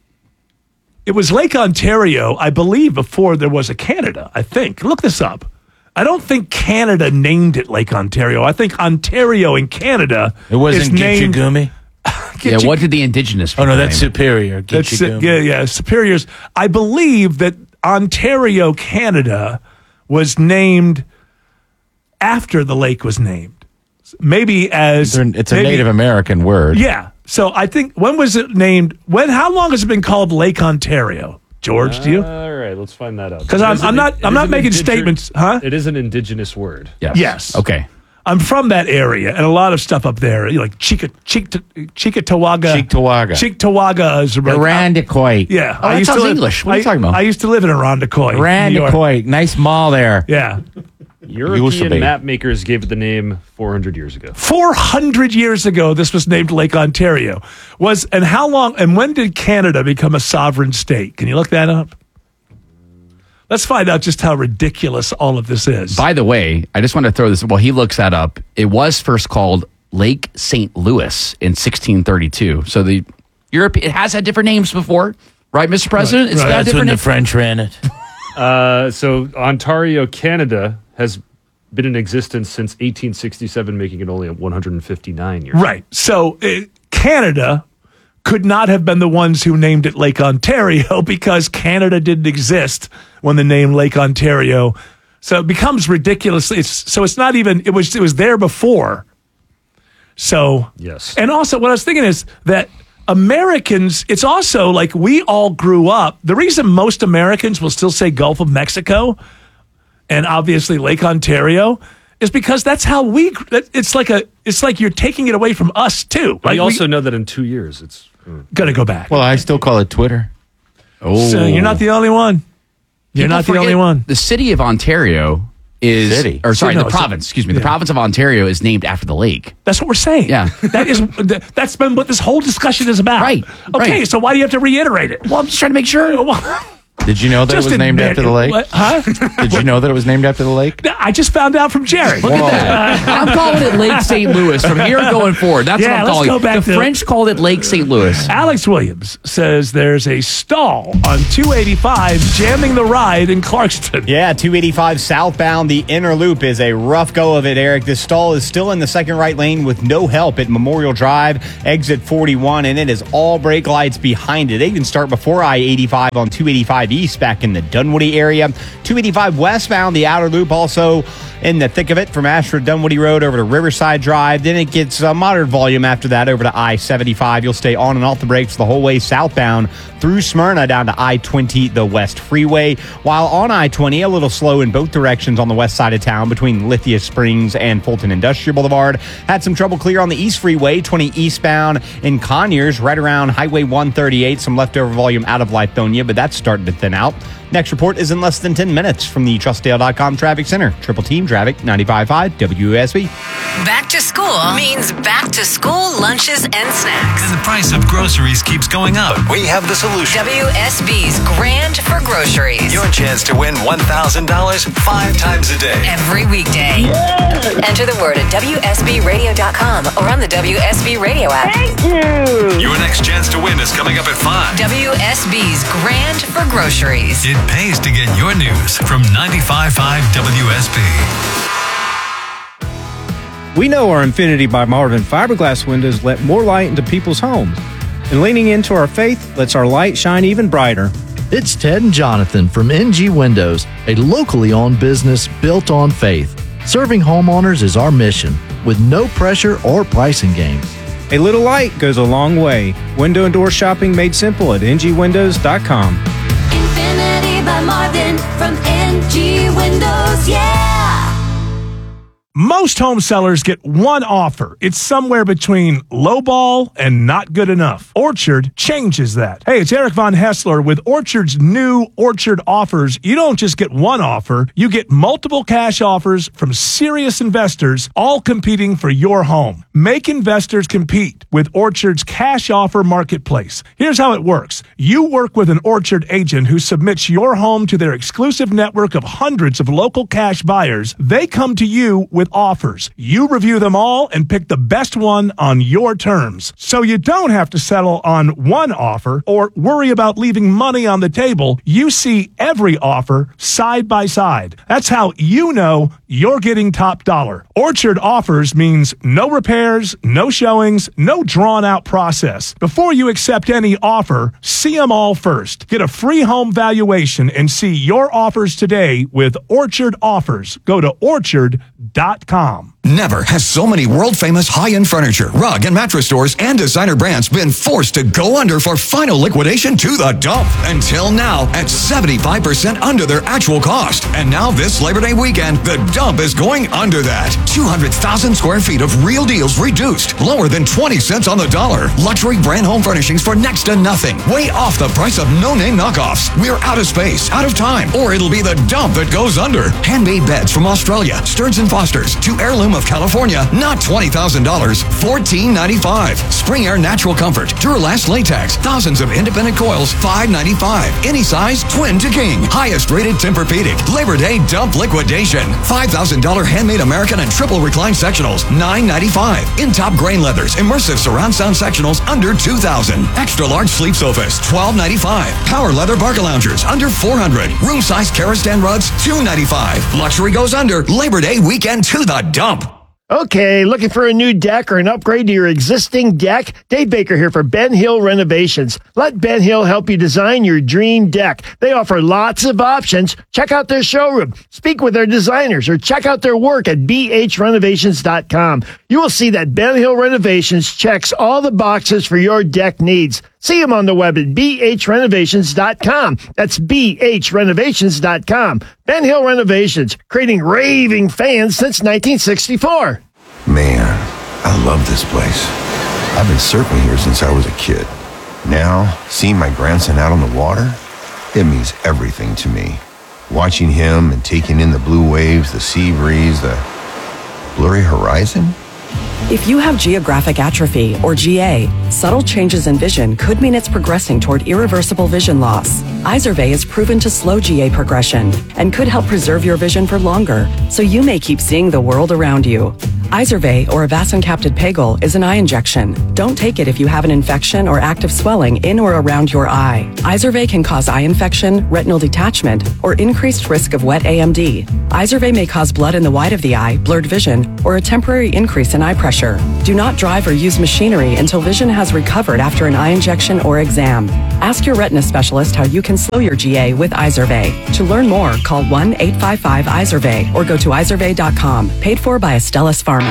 it was Lake Ontario, I believe, before there was a Canada, I think. Look this up. I don't think Canada named it Lake Ontario. I think Ontario in Canada It wasn't is named. Gitchagumi? Yeah, what did the indigenous Oh, no, people that's name it? Superior. That's, Gitchagumi. yeah, yeah, Superiors. I believe that Ontario, Canada, was named after the lake was named. Maybe as It's a maybe- Native American word. Yeah. So I think when was it named? When? How long has it been called Lake Ontario? George, do you? All right, let's find that out. 'Cause It I'm- is I'm an- not- it I'm is not an making indige- statements, huh? It is an indigenous word. Yes. Yes. Okay. I'm from that area, and a lot of stuff up there, like Chica, Chica, Chicatawaga. Cheektowaga. Chictawaga is like, Irondequoit. Yeah, Oh, that sounds live, English. What are you I- talking about? I used to live in Irondequoit, New York. Irondequoit. Nice mall there. Yeah, Used to European be. map makers gave it the name four hundred years ago. four hundred years ago, this was named Lake Ontario. Was and how long? And when did Canada become a sovereign state? Can you look that up? Let's find out just how ridiculous all of this is. By the way, I just want to throw this. Well, he looks that up. It was first called Lake Saint Louis in sixteen thirty-two. So the Europe it has had different names before, right, Mister President? It's right. got That's when different the names. French ran it. Uh, so Ontario, Canada, has been in existence since eighteen sixty-seven, making it only one hundred fifty-nine years. Right. So uh, Canada could not have been the ones who named it Lake Ontario because Canada didn't exist when the name Lake Ontario. So it becomes ridiculous. It's so it's not even it was it was there before. So, yes. And also, what I was thinking is that Americans, it's also like we all grew up. The reason most Americans will still say Gulf of Mexico and obviously Lake Ontario is because that's how we. It's like a. It's like you're taking it away from us too. But like you also we, know that in two years it's uh, gonna go back. Well, I still call it Twitter. Oh, So you're not the only one. You're People not the forget only one. The city of Ontario is, City. or sorry, No, the it's a- province. Excuse me, the yeah. province of Ontario is named after the lake. That's what we're saying. Yeah. that is. That's been what this whole discussion is about. Right, Okay. right. So why do you have to reiterate it? Well, I'm just trying to make sure. Did you know that Just it was named admit after the it. lake? What? Huh? Did you know that it was named after the lake? I just found out from Jerry. Look at that. I'm calling it Lake Saint Louis from here going forward. That's Yeah, what I'm let's calling go it. back The to- French called it Lake Saint Louis. Alex Williams says there's a stall on two eighty-five jamming the ride in Clarkston. Yeah, two eighty-five southbound. The inner loop is a rough go of it, Eric. This stall is still in the second right lane with no help at Memorial Drive, exit forty-one, and it is all brake lights behind it. They even start before I eighty-five on two eighty-five east back in the Dunwoody area. two eighty-five westbound, the outer loop also in the thick of it from Ashford Dunwoody Road over to Riverside Drive. Then it gets a moderate volume after that over to I seventy-five. You'll stay on and off the brakes the whole way southbound through Smyrna down to I twenty, the West Freeway. While on I twenty, a little slow in both directions on the west side of town between Lithia Springs and Fulton Industrial Boulevard. Had some trouble clear on the East Freeway, twenty eastbound in Conyers, right around Highway one thirty-eight. Some leftover volume out of Lithonia, but that's starting to thin out. Next report is in less than ten minutes from the Trust Dale dot com Traffic Center. Triple Team Traffic, ninety-five point five W S B. Back to school means back to school lunches and snacks. And the price of groceries keeps going up. We have the solution. W S B's Grand for Groceries. Your chance to win one thousand dollars five times a day. Every weekday. Enter the word at W S B radio dot com or on the W S B Radio app. Thank you. Your next chance to win is coming up at five. W S B's Grand for Groceries. It pays to get your news from ninety-five point five W S B. We know our Infinity by Marvin fiberglass windows let more light into people's homes. And leaning into our faith lets our light shine even brighter. It's Ted and Jonathan from N G Windows, a locally owned business built on faith. Serving homeowners is our mission, with no pressure or pricing games. A little light goes a long way. Window and door shopping made simple at N G windows dot com. Infinity by Marvin from N G Windows, yeah! Most home sellers get one offer. It's somewhere between lowball and not good enough. Orchard changes that. Hey, it's Eric Von Hessler with Orchard's new Orchard offers. You don't just get one offer, you get multiple cash offers from serious investors, all competing for your home. Make investors compete with Orchard's cash offer marketplace. Here's how it works. You work with an Orchard agent who submits your home to their exclusive network of hundreds of local cash buyers. They come to you with offers. You review them all and pick the best one on your terms. So you don't have to settle on one offer or worry about leaving money on the table. You see every offer side by side. That's how you know you're getting top dollar. Orchard offers means no repairs, no showings, no drawn out process. Before you accept any offer, see them all first. Get a free home valuation and see your offers today with Orchard Offers. Go to orchard dot com. Never has so many world-famous high-end furniture, rug, and mattress stores and designer brands been forced to go under for final liquidation to the dump. Until now, at seventy-five percent under their actual cost. And now this Labor Day weekend, the dump is going under that. two hundred thousand square feet of real deals reduced, lower than twenty cents on the dollar. Luxury brand home furnishings for next to nothing. Way off the price of no-name knockoffs. We're out of space, out of time, or it'll be the dump that goes under. Handmade beds from Australia, Stearns and Foster's, to Heirloom of California, not twenty thousand dollars, fourteen ninety-five. Spring Air Natural Comfort, Duralast Latex, thousands of independent coils, five ninety-five. Any size, twin to king. Highest rated Tempur-Pedic. Labor Day dump liquidation. five thousand dollars handmade American and triple recline sectionals, nine ninety-five. In top grain leathers, immersive surround sound sectionals, under two thousand. Extra large sleep sofas, twelve ninety-five. Power leather Barca loungers, under four hundred. Room size Karastan rugs, two ninety-five. Luxury goes under. Labor Day weekend to the dump. Okay, looking for a new deck or an upgrade to your existing deck? Dave Baker here for Ben Hill Renovations. Let Ben Hill help you design your dream deck. They offer lots of options. Check out their showroom, speak with their designers, or check out their work at b h renovations dot com. You will see that Ben Hill Renovations checks all the boxes for your deck needs. See them on the web at b h renovations dot com. That's b h renovations dot com. Ben Hill Renovations, creating raving fans since nineteen sixty-four. Man, I love this place. I've been surfing here since I was a kid. Now, seeing my grandson out on the water, it means everything to me. Watching him and taking in the blue waves, the sea breeze, the blurry horizon. If you have geographic atrophy, or G A, subtle changes in vision could mean it's progressing toward irreversible vision loss. Izervay is proven to slow G A progression and could help preserve your vision for longer, so you may keep seeing the world around you. Izervay, or avacincaptad pegol, is an eye injection. Don't take it if you have an infection or active swelling in or around your eye. Izervay can cause eye infection, retinal detachment, or increased risk of wet A M D. Izervay may cause blood in the white of the eye, blurred vision, or a temporary increase in eye pressure. Do not drive or use machinery until vision has recovered after an eye injection or exam. Ask your retina specialist how you can slow your G A with Izervay. To learn more, call one eight five five Izervay or go to izervay dot com. Paid for by Astellas Pharma.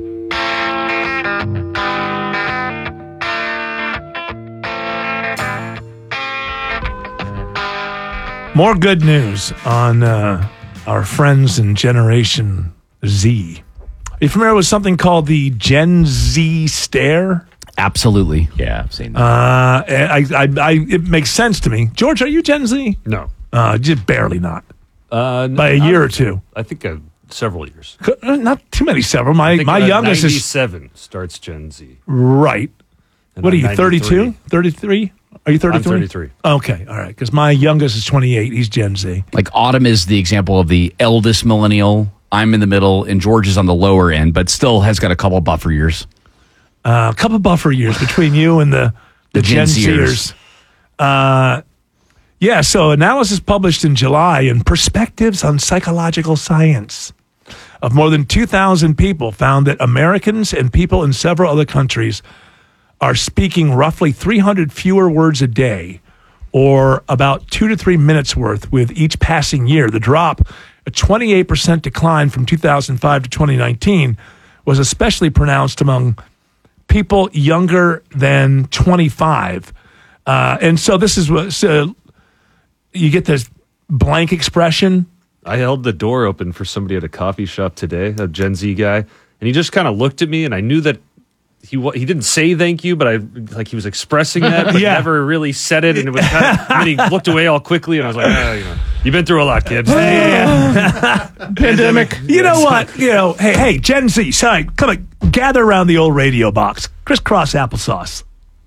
More good news on uh, our friends in Generation Z. Are you familiar with something called the Gen Z stare? Absolutely. Yeah, I've seen that. Uh, I, I, I, it makes sense to me. George, are you Gen Z? No. Uh, just barely not. Uh, By a year or two. I think uh, several years. Uh, Not too many, several. My, I think my about youngest is... ninety-seven starts Gen Z. Right. And What are I'm you, thirty-two? ninety-three. thirty-three? Are you thirty-three? I'm thirty-three. Okay, all right. Because my youngest is twenty-eight. He's Gen Z. Like Autumn is the example of the eldest millennial. I'm in the middle, and George is on the lower end, but still has got a couple buffer years. Uh, a couple buffer years between you and the, the, The Gen, Gen Zers. Uh, yeah, so analysis published in July in Perspectives on Psychological Science of more than two thousand people found that Americans and people in several other countries are speaking roughly three hundred fewer words a day, or about two to three minutes worth with each passing year. The drop, a twenty-eight percent decline from two thousand five to twenty nineteen, was especially pronounced among people younger than twenty-five. Uh, and so this is what, so you get this blank expression. I held the door open for somebody at a coffee shop today, a Gen Z guy, and he just kind of looked at me, and I knew that he wa- he didn't say thank you, but I like he was expressing that, but Yeah. never really said it, and it was kind of, and he looked away all quickly, and I was like, oh, you know, you've been through a lot, kid. Pandemic. You know what? You know, hey, hey, Gen Z, sorry, come on, gather around the old radio box. Crisscross applesauce.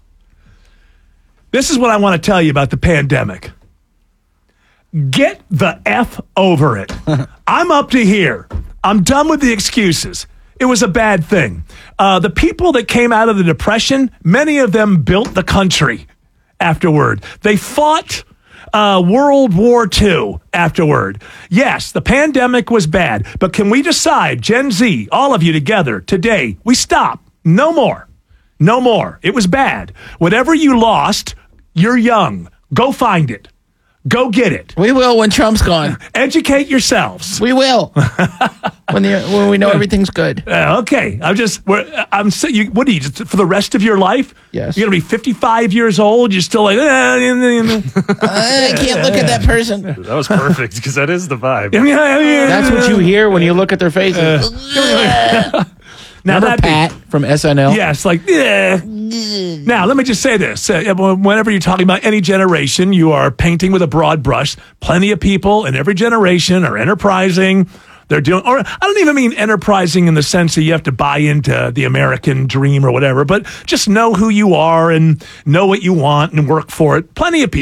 This is what I want to tell you about the pandemic. Get the F over it. I'm up to here. I'm done with the excuses. It was a bad thing. Uh, the people that came out of the Depression, many of them built the country afterward. They fought uh, World War Two afterward. Yes, the pandemic was bad, but can we decide, Gen Z, all of you together today, we stop. No more. No more. It was bad. Whatever you lost, you're young. Go find it. Go get it. We will when Trump's gone. Educate yourselves. We will when the, when we know everything's good. Uh, okay, I'm just. We're, I'm. So you, what are you just for the rest of your life? Yes. You're gonna be fifty-five years old. You're still like. I can't look at that person. That was perfect, because that is the vibe. That's what you hear when you look at their faces. Now Remember that Pat from S N L? Yes, like, yeah. Now, let me just say this. Uh, whenever you're talking about any generation, you are painting with a broad brush. Plenty of people in every generation are enterprising. They're doing, or I don't even mean enterprising in the sense that you have to buy into the American dream or whatever, but just know who you are and know what you want and work for it. Plenty of people.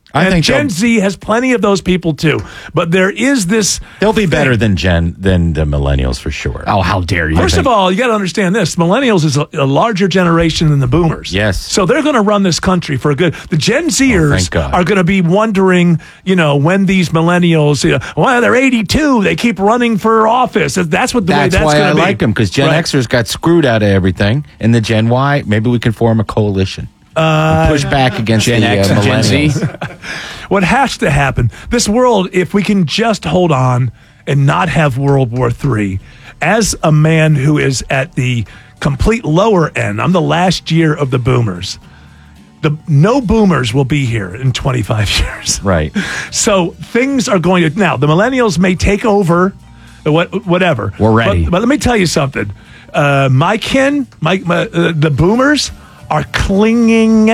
I think Gen they'll- Z has plenty of those people too. But there is this. They'll be thing. better than Gen than the millennials for sure. Oh, how dare you! First of all, you got to understand this: millennials is a, a larger generation than the boomers. Yes. So they're going to run this country for good. The Gen Zers Oh, thank God. are going to be wondering, you know, when these millennials, you know, well, they're eighty-two, they keep running for office. That's what the That's, way that's why going I to be. like them, because Gen Right. Xers got screwed out of everything, and the Gen Y, maybe we can form a coalition. Uh, push back against Gen the X uh, and Gen Z. millennials. What has to happen, this world, if we can just hold on and not have World War Three, as a man who is at the complete lower end, I'm the last year of the boomers. The no boomers will be here in twenty-five years. Right. So things are going to now. The millennials may take over, what whatever. We're ready. But, but let me tell you something. Uh, my kin, my, my uh, the boomers are clinging,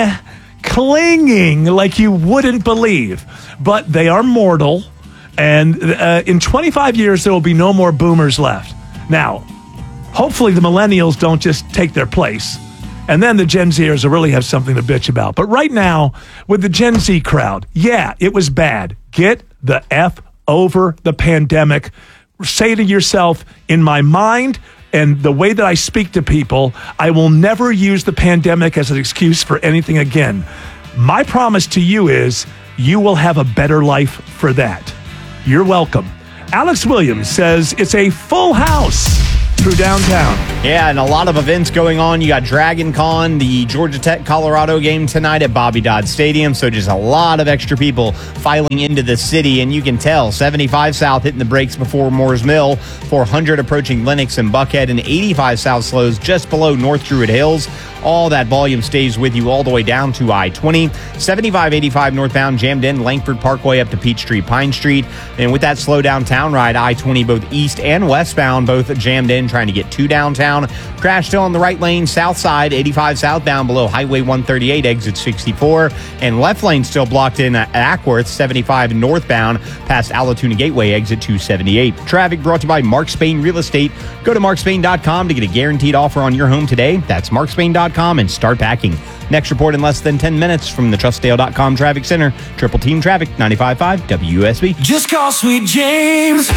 clinging like you wouldn't believe. But they are mortal, and uh, in twenty-five years there will be no more boomers left. Now, hopefully the millennials don't just take their place. And then the Gen Zers will really have something to bitch about. But right now, with the Gen Z crowd, yeah, it was bad. Get the F over the pandemic. Say to yourself, in my mind and the way that I speak to people, I will never use the pandemic as an excuse for anything again. My promise to you is you will have a better life for that. You're welcome. Alex Williams says it's a full house through downtown. Yeah, and a lot of events going on. You got Dragon Con, the Georgia Tech Colorado game tonight at Bobby Dodd Stadium. So just a lot of extra people filing into the city. And you can tell seventy-five South hitting the brakes before Moores Mill, four hundred approaching Lenox and Buckhead, and eighty-five South slows just below North Druid Hills. All that volume stays with you all the way down to I twenty. seventy-five eighty-five northbound jammed in Langford Parkway up to Peachtree Pine Street. And with that slow downtown ride, I twenty both east and westbound both jammed in trying to get to downtown. Crash still on the right lane, south side, eighty-five southbound below Highway one thirty-eight, exit sixty-four. And left lane still blocked in at Ackworth, seventy-five northbound past Allatoona Gateway, exit two seventy-eight. Traffic brought to you by Mark Spain Real Estate. Go to mark spain dot com to get a guaranteed offer on your home today. That's mark spain dot com and start packing. Next report in less than ten minutes from the trustdale dot com Traffic Center. Triple Team Traffic, ninety-five point five W S B. Just call Sweet James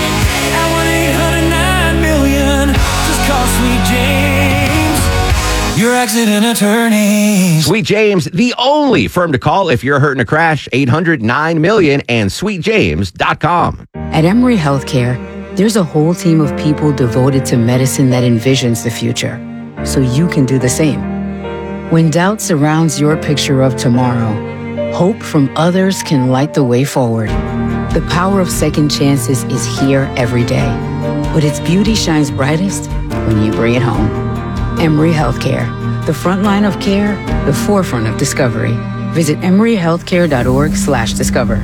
at one eight hundred nine million. Just call Sweet James, your accident attorney. Sweet James, the only firm to call if you're hurt in a crash. eight hundred nine million and sweet james dot com. At Emory Healthcare, there's a whole team of people devoted to medicine that envisions the future, so you can do the same. When doubt surrounds your picture of tomorrow, hope from others can light the way forward. The power of second chances is here every day, but its beauty shines brightest when you bring it home. Emory Healthcare, the front line of care, the forefront of discovery. Visit emory healthcare dot org slash discover.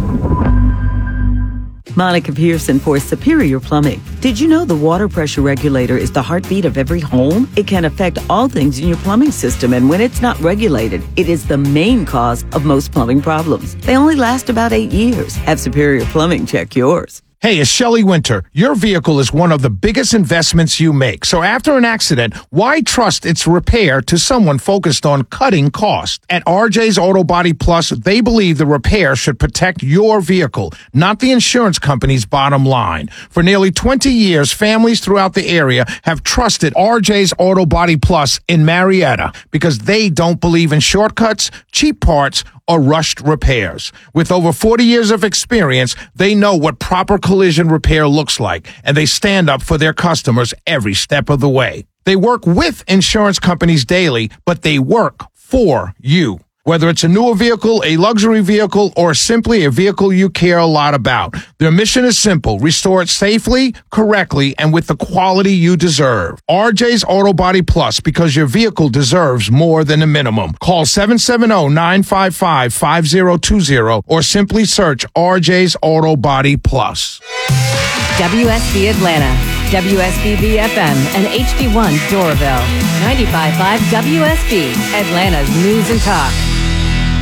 Monica Pearson for Superior Plumbing. Did you know the water pressure regulator is the heartbeat of every home? It can affect all things in your plumbing system, and when it's not regulated, it is the main cause of most plumbing problems. They only last about eight years. Have Superior Plumbing check yours. Hey, it's Shelley Winter. Your vehicle is one of the biggest investments you make. So after an accident, why trust its repair to someone focused on cutting costs? At R J's Auto Body Plus, they believe the repair should protect your vehicle, not the insurance company's bottom line. For nearly twenty years, families throughout the area have trusted R J's Auto Body Plus in Marietta because they don't believe in shortcuts, cheap parts, or rushed repairs. With over forty years of experience, they know what proper collision repair looks like, and they stand up for their customers every step of the way. They work with insurance companies daily, but they work for you. Whether it's a newer vehicle, a luxury vehicle, or simply a vehicle you care a lot about, their mission is simple: restore it safely, correctly, and with the quality you deserve. R J's Auto Body Plus, because your vehicle deserves more than a minimum. Call seven seven zero, nine five five, five zero two zero or simply search R J's Auto Body Plus. W S B Atlanta, W S B B F M, and H D one Doraville. ninety-five point five W S B, Atlanta's News and Talk.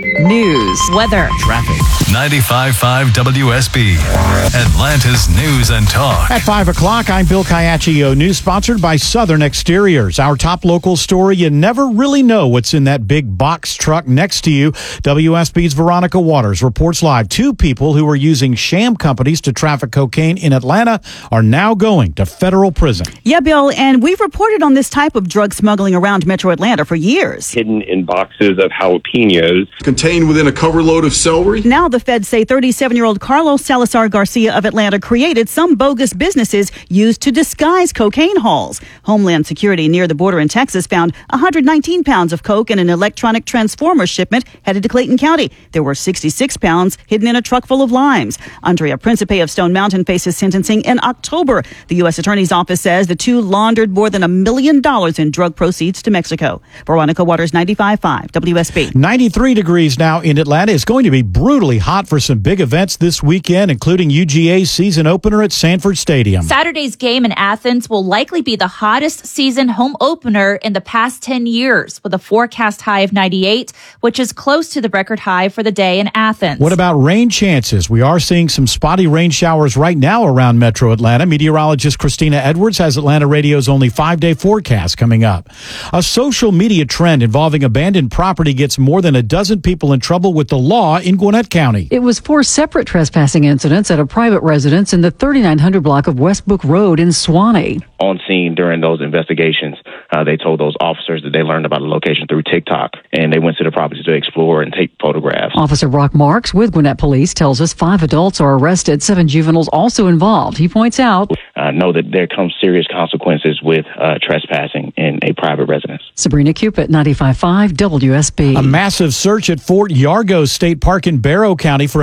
News. Weather. Traffic. ninety-five point five W S B, Atlanta's News and Talk. At five o'clock, I'm Bill Caiaccio. News sponsored by Southern Exteriors. Our top local story, you never really know what's in that big box truck next to you. W S B's Veronica Waters reports live. Two people who were using sham companies to traffic cocaine in Atlanta are now going to federal prison. Yeah, Bill, and we've reported on this type of drug smuggling around Metro Atlanta for years. Hidden in boxes of jalapenos. Contained within a cover load of celery. Now the feds say thirty-seven-year-old Carlos Salazar Garcia of Atlanta created some bogus businesses used to disguise cocaine hauls. Homeland Security near the border in Texas found one hundred nineteen pounds of coke in an electronic transformer shipment headed to Clayton County. There were sixty-six pounds hidden in a truck full of limes. Andrea Principe of Stone Mountain faces sentencing in October. The U S Attorney's Office says the two laundered more than a million dollars in drug proceeds to Mexico. Veronica Waters, ninety-five point five W S B. ninety-three degrees now in Atlanta. It's going to be brutally hot for some big events this weekend, including U G A's season opener at Sanford Stadium. Saturday's game in Athens will likely be the hottest season home opener in the past ten years, with a forecast high of ninety-eight, which is close to the record high for the day in Athens. What about rain chances? We are seeing some spotty rain showers right now around Metro Atlanta. Meteorologist Christina Edwards has Atlanta Radio's only five-day forecast coming up. A social media trend involving abandoned property gets more than a dozen people in trouble with the law in Gwinnett County. It was four separate trespassing incidents at a private residence in the thirty-nine hundred block of Westbrook Road in Swanee. On scene during those investigations, uh, they told those officers that they learned about the location through TikTok, and they went to the property to explore and take photographs. Officer Brock Marks with Gwinnett Police tells us five adults are arrested, seven juveniles also involved. He points out, uh, know that there comes serious consequences with uh, trespassing in a private residence. Sabrina Cupid, ninety-five point five W S B. A massive search at Fort Yargo State Park in Barrow County for